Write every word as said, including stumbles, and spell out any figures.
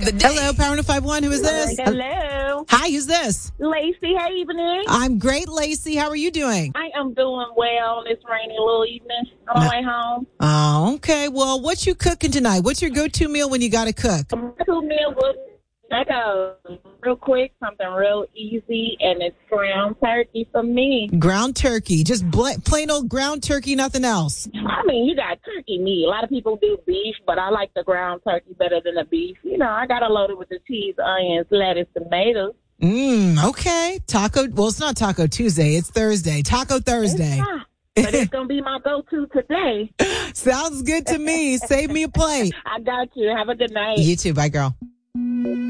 the day. Hello, Power one oh five one. Who is this? Hello. Hi, who's this? Lacey, hey, evening. I'm great, Lacey. How are you doing? I am doing well this rainy little evening on my way home. Oh, okay. Well, what you cooking tonight? What's your go-to meal when you got to cook? Two meal would I go real quick, something real easy, and it's ground turkey for me. Ground turkey, just bl- plain old ground turkey, nothing else. I mean, you got turkey meat. A lot of people do beef, but I like the ground turkey better than the beef. You know, I got to load it with the cheese, onions, lettuce, tomatoes. Mmm, okay. Taco, well, it's not Taco Tuesday. It's Thursday. Taco Thursday. It's not, but it's going to be my go-to today. Sounds good to me. Save me a plate. I got you. Have a good night. You too. Bye, girl.